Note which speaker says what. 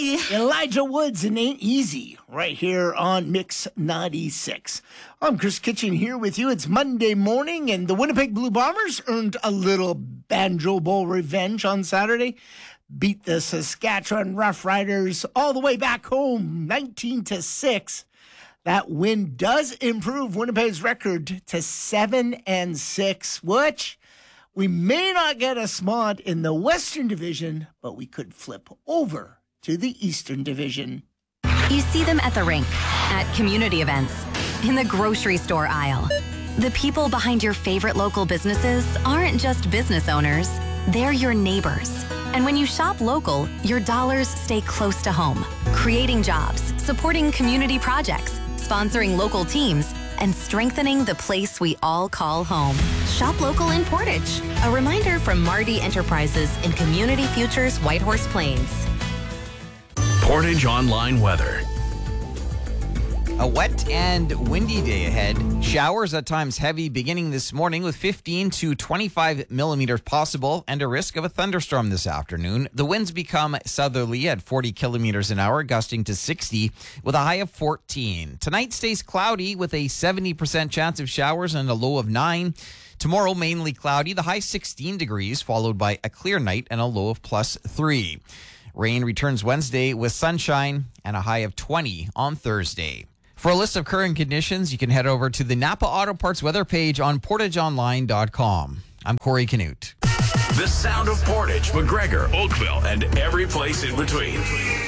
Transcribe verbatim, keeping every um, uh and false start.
Speaker 1: boy.
Speaker 2: Elijah Woods and Ain't Easy right here on Mix ninety-six. I'm Chris Kitchen here with you. It's Monday morning, and the Winnipeg Blue Bombers earned a little Banjo Bowl revenge on Saturday. Beat the Saskatchewan Roughriders all the way back home, nineteen to six. That win does improve Winnipeg's record to seven and six, which we may not get a spot in the Western Division, but we could flip over to the Eastern Division.
Speaker 3: You see them at the rink, at community events, in the grocery store aisle. The people behind your favorite local businesses aren't just business owners, they're your neighbors. And when you shop local, your dollars stay close to home, creating jobs, supporting community projects, sponsoring local teams, and strengthening the place we all call home. Shop local in Portage. A reminder from Marty Enterprises in Community Futures Whitehorse Plains.
Speaker 4: Portage Online weather.
Speaker 5: A wet and windy day ahead. Showers at times heavy beginning this morning with fifteen to twenty-five millimeters possible and a risk of a thunderstorm this afternoon. The winds become southerly at forty kilometers an hour, gusting to sixty with a high of fourteen. Tonight stays cloudy with a seventy percent chance of showers and a low of nine. Tomorrow, mainly cloudy, the high sixteen degrees, followed by a clear night and a low of plus three. Rain returns Wednesday with sunshine and a high of twenty on Thursday. For a list of current conditions, you can head over to the Napa Auto Parts weather page on portage online dot com. I'm Corey Canute.
Speaker 4: The sound of Portage, McGregor, Oakville, and every place in between.